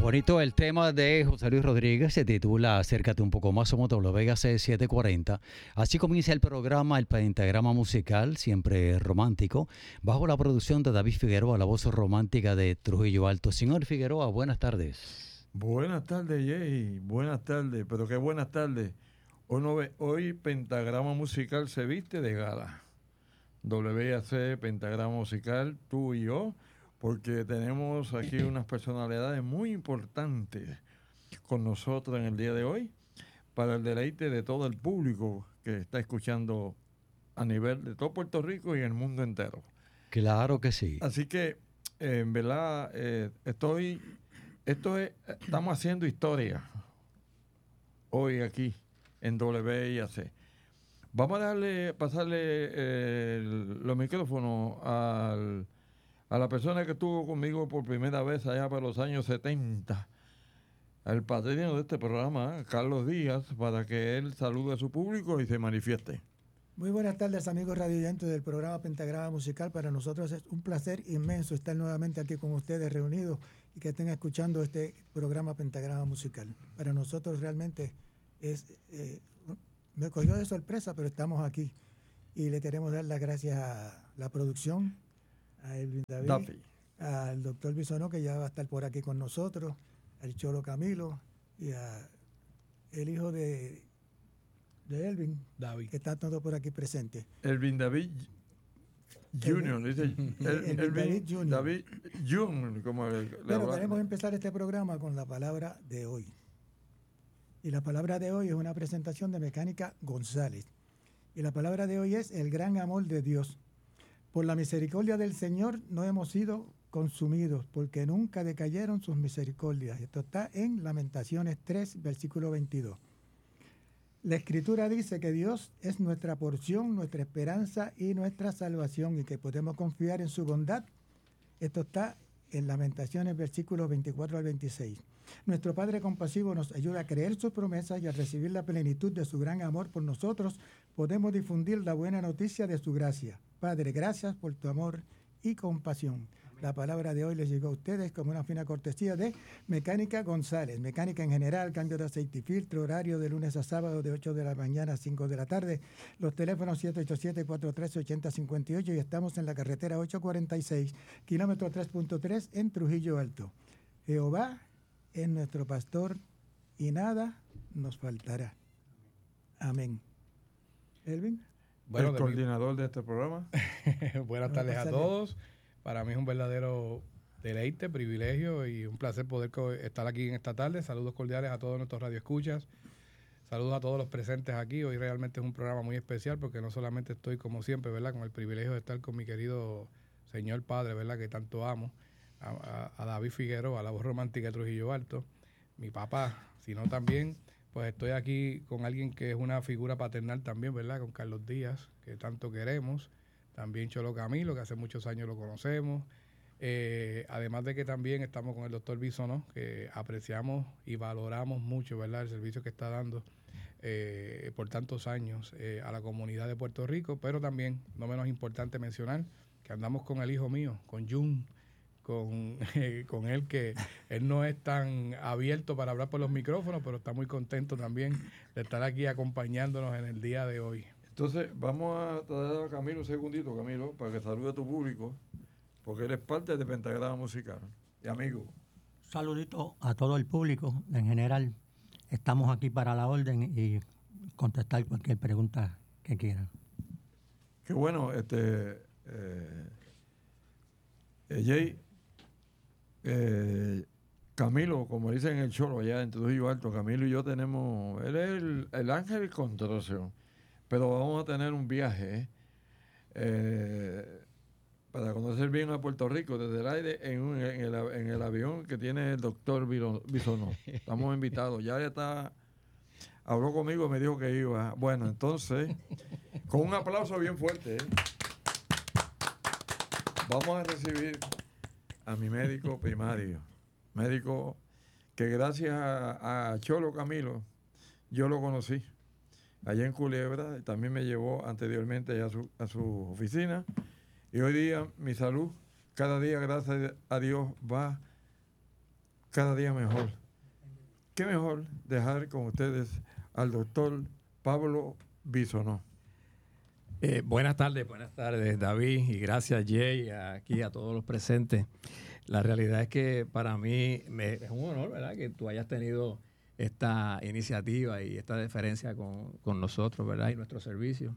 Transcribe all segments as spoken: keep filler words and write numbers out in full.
Bonito el tema de José Luis Rodríguez, se titula Acércate un poco más, somos W G C setecientos cuarenta. Así comienza el programa, el pentagrama musical, siempre romántico, bajo la producción de David Figueroa, la voz romántica de Trujillo Alto. Señor Figueroa, buenas tardes. Buenas tardes, Jay, buenas tardes, pero qué buenas tardes. Hoy, no ve, hoy pentagrama musical se viste de gala. W A C, pentagrama musical, tú y yo, porque tenemos aquí unas personalidades muy importantes con nosotros en el día de hoy para el deleite de todo el público que está escuchando a nivel de todo Puerto Rico y el mundo entero. Claro que sí. Así que, eh, en verdad, eh, estoy, esto es, estamos haciendo historia hoy aquí en W A C. Vamos a darle, pasarle eh, el, los micrófonos al a la persona que estuvo conmigo por primera vez allá para los años setenta, al padrino de este programa, Carlos Díaz, para que él salude a su público y se manifieste. Muy buenas tardes, amigos radioyentes del programa Pentagrama Musical. Para nosotros es un placer inmenso estar nuevamente aquí con ustedes reunidos y que estén escuchando este programa Pentagrama Musical. Para nosotros realmente es, eh, me cogió de sorpresa, pero estamos aquí y le queremos dar las gracias a la producción, a Elvin David, Duffy, al doctor Bisonó, que ya va a estar por aquí con nosotros, al Cholo Camilo y a el hijo de, de Elvin, David, que está todo por aquí presente. Elvin David Junior, dice Elvin, el, Elvin David Junior. David Junior, como le, le Bueno, queremos empezar este programa con la palabra de hoy. Y la palabra de hoy es una presentación de Mecánica González. Y la palabra de hoy es el gran amor de Dios. Por la misericordia del Señor no hemos sido consumidos, porque nunca decayeron sus misericordias. Esto está en Lamentaciones tres, versículo veintidós. La Escritura dice que Dios es nuestra porción, nuestra esperanza y nuestra salvación, y que podemos confiar en su bondad. Esto está en Lamentaciones, versículos veinticuatro al veintiséis. Nuestro Padre compasivo nos ayuda a creer sus promesas y a recibir la plenitud de su gran amor por nosotros. Podemos difundir la buena noticia de su gracia. Padre, gracias por tu amor y compasión. La palabra de hoy les llegó a ustedes como una fina cortesía de Mecánica González. Mecánica en general, cambio de aceite y filtro, horario de lunes a sábado de ocho de la mañana a cinco de la tarde. Los teléfonos siete ocho siete, cuatro uno tres, ocho cero cinco ocho y estamos en la carretera ocho cuarenta y seis, kilómetro tres punto tres en Trujillo Alto. Jehová es nuestro pastor y nada nos faltará. Amén. Elvin. Bueno, el coordinador de, mi... de este programa. Buenas tardes a todos. Para mí es un verdadero deleite, privilegio y un placer poder estar aquí en esta tarde. Saludos cordiales a todos nuestros radioescuchas. Saludos a todos los presentes aquí. Hoy realmente es un programa muy especial porque no solamente estoy, como siempre, ¿verdad?, con el privilegio de estar con mi querido señor padre, ¿verdad?, que tanto amo, a, a, a David Figueroa, a la voz romántica de Trujillo Alto, mi papá, sino también, pues estoy aquí con alguien que es una figura paternal también, ¿verdad?, con Carlos Díaz, que tanto queremos. También Cholo Camilo, que hace muchos años lo conocemos. Eh, además de que también estamos con el doctor Bisonó, que apreciamos y valoramos mucho, ¿verdad?, el servicio que está dando eh, por tantos años eh, a la comunidad de Puerto Rico. Pero también, no menos importante mencionar, que andamos con el hijo mío, con Jun, con, eh, con él, que él no es tan abierto para hablar por los micrófonos, pero está muy contento también de estar aquí acompañándonos en el día de hoy. Entonces, vamos a traer a Camilo un segundito, Camilo, para que salude a tu público, porque él es parte de Pentagrama Musical. Y amigo. Saludito a todo el público en general. Estamos aquí para la orden y contestar cualquier pregunta que quieran. Qué bueno, este eh, eh, Jay, eh, Camilo, como dicen en el Cholo allá en Trujillo Alto, Camilo y yo tenemos, él es el, el ángel controversial. Pero vamos a tener un viaje eh, para conocer bien a Puerto Rico desde el aire en, un, en, el, en el avión que tiene el doctor Bisonó. Estamos invitados. Ya está, habló conmigo, me dijo que iba. Bueno, entonces, con un aplauso bien fuerte, ¿eh? Vamos a recibir a mi médico primario. Médico que gracias a, a Cholo Camilo yo lo conocí allá en Culebra, también me llevó anteriormente a su, a su oficina, y hoy día mi salud, cada día, gracias a Dios, va cada día mejor. Qué mejor dejar con ustedes al doctor Pablo Bisonó. Eh, buenas tardes, buenas tardes, David, y gracias, Jay, aquí a todos los presentes. La realidad es que para mí me, es un honor, ¿verdad?, que tú hayas tenido esta iniciativa y esta deferencia con, con nosotros, ¿verdad?, y nuestro servicio.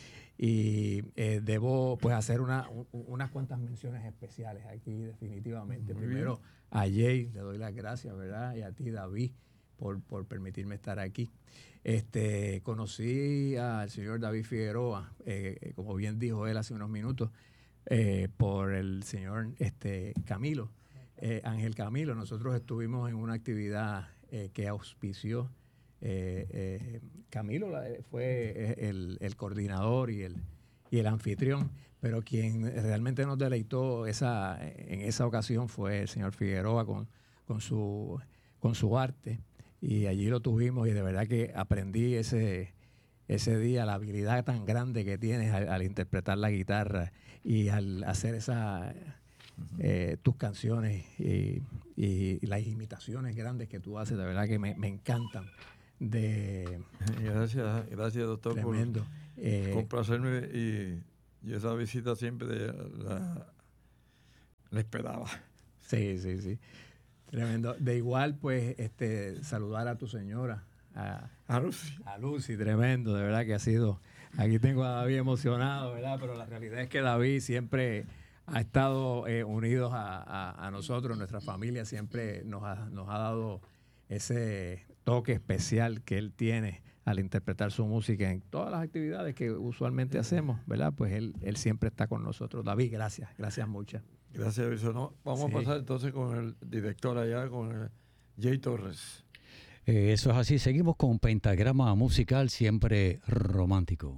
Y eh, debo pues hacer una, un, unas cuantas menciones especiales aquí, definitivamente. Muy Primero, bien. a Jay le doy las gracias, ¿verdad?, y a ti, David, por, por permitirme estar aquí. Este, conocí al señor David Figueroa, eh, como bien dijo él hace unos minutos, eh, por el señor este, Camilo, eh, Ángel Camilo. Nosotros estuvimos en una actividad eh, que auspició eh, eh, Camilo, la, fue el, el coordinador y el, y el anfitrión, pero quien realmente nos deleitó esa, en esa ocasión fue el señor Figueroa con, con, su, con su arte. Y allí lo tuvimos y de verdad que aprendí ese, ese día la habilidad tan grande que tienes al, al interpretar la guitarra y al hacer esa, eh, tus canciones y, y, y las imitaciones grandes que tú haces, de verdad que me, me encantan. De, gracias, gracias doctor, tremendo. por Eh, complacerme y, y esa visita siempre de la, la esperaba. Sí, sí, sí. Tremendo. De igual, pues, este, saludar a tu señora, a, A Lucy. a Lucy, tremendo, de verdad que ha sido. Aquí tengo a David emocionado, ¿verdad? Pero la realidad es que David siempre ha estado eh, unido a, a, a nosotros, nuestra familia siempre nos ha, nos ha dado ese toque especial que él tiene al interpretar su música en todas las actividades que usualmente hacemos, ¿verdad? Pues él, él siempre está con nosotros. David, gracias, gracias muchas. Gracias, Bisonó. Vamos Sí. a pasar entonces con el director allá, con el Jay Torres. Eh, eso es así. Seguimos con Pentagrama Musical, siempre romántico.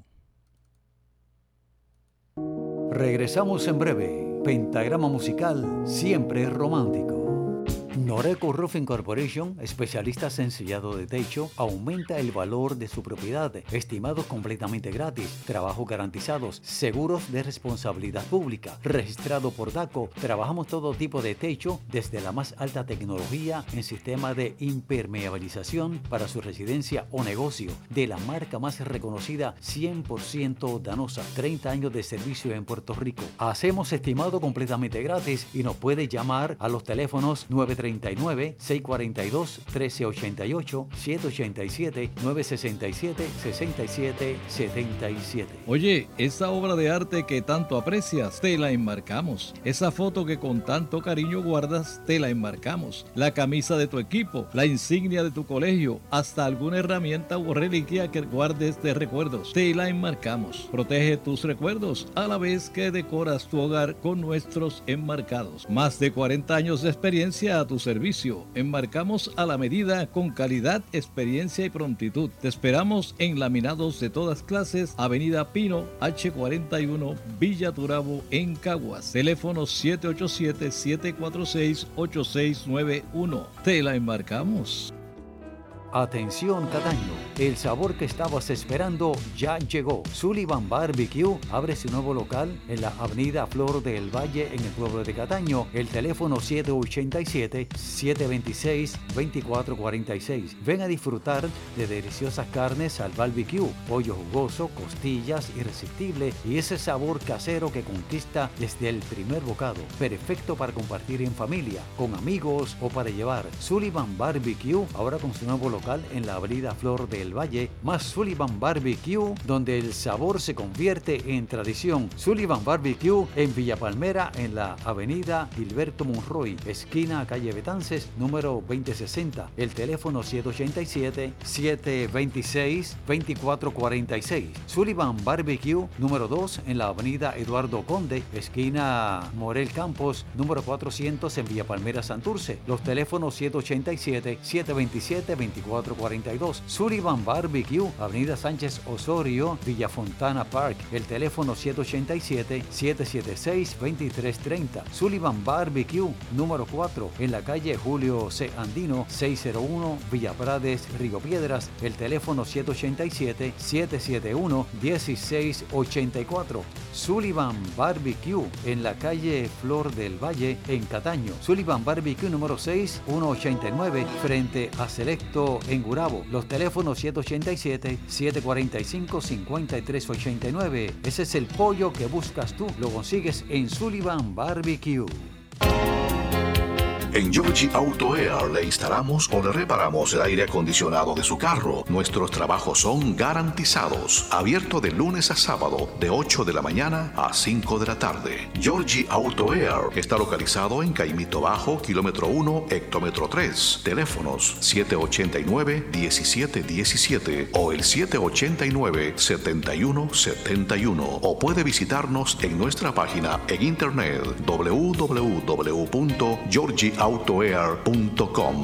Regresamos en breve. Pentagrama Musical, siempre romántico. Noreco Roofing Corporation, especialistas en sellado de techo, aumenta el valor de su propiedad, estimados completamente gratis, trabajos garantizados, seguros de responsabilidad pública, registrado por DACO. Trabajamos todo tipo de techo, desde la más alta tecnología en sistema de impermeabilización para su residencia o negocio, de la marca más reconocida, cien por ciento Danosa, treinta años de servicio en Puerto Rico. Hacemos estimado completamente gratis y nos puede llamar a los teléfonos nueve tres nueve, seis cuatro dos, uno tres ocho ocho, siete ocho siete, nueve seis siete, seis siete siete siete. Oye, esa obra de arte que tanto aprecias, te la enmarcamos. Esa foto que con tanto cariño guardas, te la enmarcamos. La camisa de tu equipo, la insignia de tu colegio, hasta alguna herramienta o reliquia que guardes de recuerdos, te la enmarcamos. Protege tus recuerdos a la vez que decoras tu hogar con nuestros enmarcados. Más de cuarenta años de experiencia a tu servicio. Enmarcamos a la medida, con calidad, experiencia y prontitud. Te esperamos en laminados de todas clases, Avenida Pino, H cuarenta y uno, Villa Turabo, en Caguas. Teléfono siete ocho siete, siete cuatro seis, ocho seis nueve uno. Te la enmarcamos. Atención Cataño, el sabor que estabas esperando ya llegó. Sullivan Barbecue abre su nuevo local en la avenida Flor del Valle en el pueblo de Cataño. El teléfono siete ocho siete, siete dos seis, dos cuatro cuatro seis. Ven a disfrutar de deliciosas carnes al barbecue, pollo jugoso, costillas irresistible y ese sabor casero que conquista desde el primer bocado. Perfecto para compartir en familia, con amigos o para llevar. Sullivan Barbecue ahora con su nuevo local en la avenida Flor del Valle, más Sullivan Barbecue, donde el sabor se convierte en tradición. Sullivan Barbecue en Villa Palmera, en la avenida Gilberto Monroy, esquina calle Betances, número veinte sesenta. El teléfono siete ocho siete, siete dos seis, dos cuatro cuatro seis. Sullivan Barbecue, número dos, en la avenida Eduardo Conde, esquina Morel Campos, número cuatrocientos en Villa Palmera, Santurce. Los teléfonos siete ocho siete, siete dos siete, dos cuatro cuatro cuatro dos. Sullivan Barbecue, Avenida Sánchez Osorio, Villa Fontana Park. El teléfono siete ocho siete, siete siete seis, dos tres tres cero. Sullivan Barbecue, número cuatro, en la calle Julio C. Andino, seiscientos uno, Villa Prades, Río Piedras. El teléfono siete ocho siete, siete siete uno, uno seis ocho cuatro. Sullivan Barbecue, en la calle Flor del Valle, en Cataño. Sullivan Barbecue, número seis, ciento ochenta y nueve, frente a Selecto, en Gurabo. Los teléfonos siete ocho siete, siete cuatro cinco, cinco tres ocho nueve. Ese es el pollo que buscas tú. Lo consigues en Sullivan Barbecue. En Georgie Auto Air le instalamos o le reparamos el aire acondicionado de su carro. Nuestros trabajos son garantizados. Abierto de lunes a sábado, de ocho de la mañana a cinco de la tarde. Georgie Auto Air está localizado en Caimito Bajo, kilómetro uno, hectómetro tres. Teléfonos siete ocho nueve, uno siete uno siete o el siete ocho nueve, siete uno siete uno. O puede visitarnos en nuestra página en internet w w w punto georgie autoair punto com.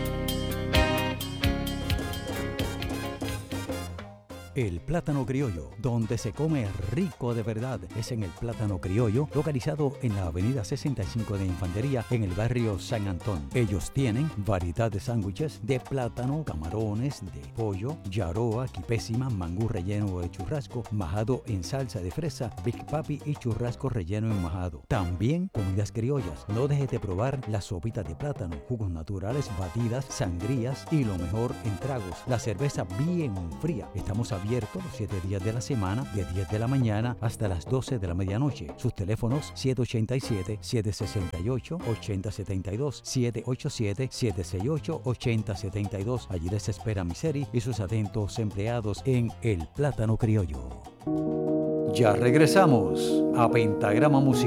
El Plátano Criollo, donde se come rico de verdad, es en el Plátano Criollo, localizado en la avenida sesenta y cinco de Infantería, en el barrio San Antón. Ellos tienen variedad de sándwiches de plátano, camarones, de pollo, yaroa, quipésima, mangú relleno de churrasco, majado en salsa de fresa, Big Papi y churrasco relleno en majado. También comidas criollas. No dejes de probar las sopitas de plátano, jugos naturales, batidas, sangrías y lo mejor en tragos. La cerveza bien fría. Estamos abiertos los siete días de la semana, de diez de la mañana hasta las doce de la medianoche. Sus teléfonos siete ocho siete, siete seis ocho, ocho cero siete dos, siete ocho siete, siete seis ocho, ocho cero siete dos. Allí les espera Miseri y sus atentos empleados en El Plátano Criollo. Ya regresamos a Pentagrama Musical.